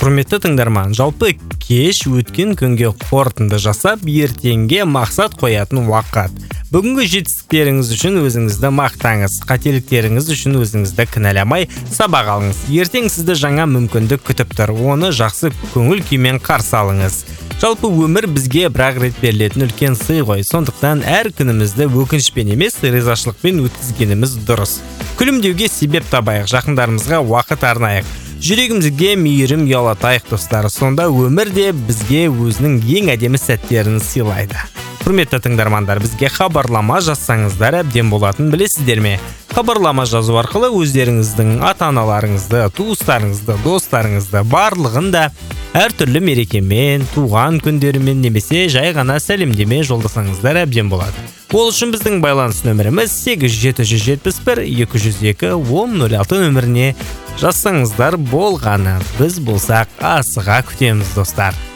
Құрметті тыңдарман, жалпы кеш өткен күнге қорытынды жасап, ертеңге мақсат қоятын уақыт. Бүгінгі жетістіктеріңіз үшін өзіңізді мақтаңыз, қателіктеріңіз үшін өзіңізді кінәламай сабақ алыңыз. Ертең сізді жаңа мүмкіндік күтіп тұр, оны жақсы көңіл күймен қарсы алыңыз. Жалпы өмір бізге бір-ақ рет берілетін үлкен сый ғой, сондықтан әр күнімізді өкінішпен емес, ризашылықпен өткізгеніміз дұрыс. Күлімдеуге себеп табайық, жақындарымызға уақыт арнайық. Жүрегімізге мейірім ұялатайық достар, сонда өмір де бізге өзінің ең әдемі сәттерін сыйлайды. Құрметті тыңдармандар, бізге хабарлама жазсаңыздар әбден болатын, білесіздер ме? Хабарлама жазу арқылы өздеріңіздің ата-аналарыңызды, туыстарыңызды, достарыңызды барлығын да әртүрлі мерекемен, туған күндерімен немесе жай ғана сәлемдеме жолдасаңыздар әбден болады. Ол үшін біздің байланыс нөміріміз 8771-202-1006 нөміріне жазсаңыздар болғаны. Біз болсақ асыға күтеміз достар.